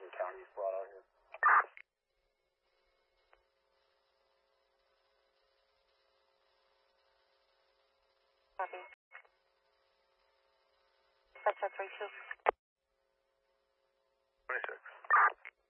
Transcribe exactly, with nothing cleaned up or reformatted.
Bergen County brought out here. Copy. That's a three two. twenty-six.